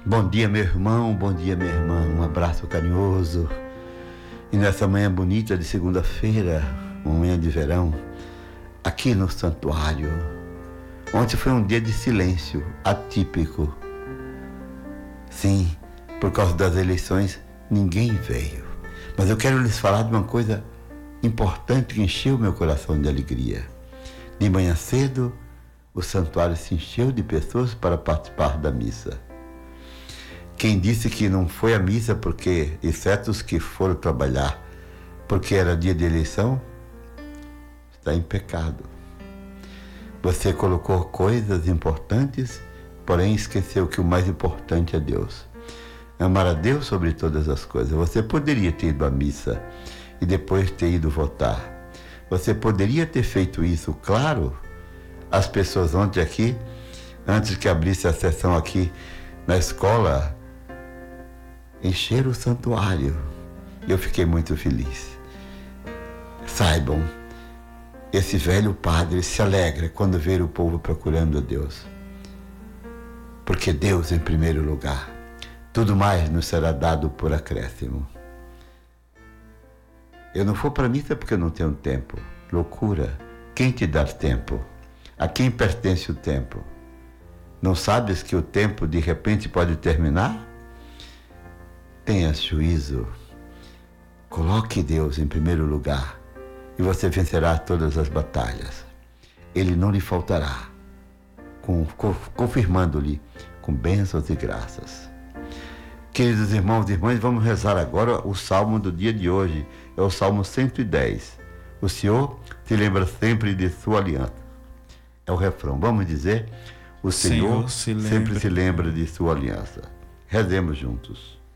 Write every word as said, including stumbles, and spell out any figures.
Bom dia, meu irmão, bom dia, minha irmã. Um abraço carinhoso. E nessa manhã bonita de segunda-feira, uma manhã de verão, aqui no santuário. Ontem foi um dia de silêncio, atípico. Sim, por causa das eleições, ninguém veio. Mas eu quero lhes falar de uma coisa importante que encheu meu coração de alegria. De manhã cedo, o santuário se encheu de pessoas para participar da missa. Quem disse que não foi à missa porque, exceto os que foram trabalhar, porque era dia de eleição, está em pecado. Você colocou coisas importantes, porém esqueceu que o mais importante é Deus. Amar a Deus sobre todas as coisas. Você poderia ter ido à missa e depois ter ido votar. Você poderia ter feito isso, claro. As pessoas ontem aqui, antes que abrisse a sessão aqui na escola, encheram o santuário. Eu fiquei muito feliz. Saibam, esse velho padre se alegra quando vê o povo procurando a Deus. Porque Deus em primeiro lugar. Tudo mais nos será dado por acréscimo. Eu não vou para a missa porque eu não tenho tempo. Loucura. Quem te dá tempo? A quem pertence o tempo? Não sabes que o tempo de repente pode terminar? Tenha juízo. Coloque Deus em primeiro lugar e você vencerá todas as batalhas. Ele não lhe faltará, com, confirmando-lhe com bênçãos e graças. Queridos irmãos e irmãs, vamos rezar agora o salmo do dia de hoje. É o salmo cento e dez. O Senhor se lembra sempre de sua aliança. É o refrão. Vamos dizer: o Senhor, Senhor se sempre se lembra de sua aliança. Rezemos juntos.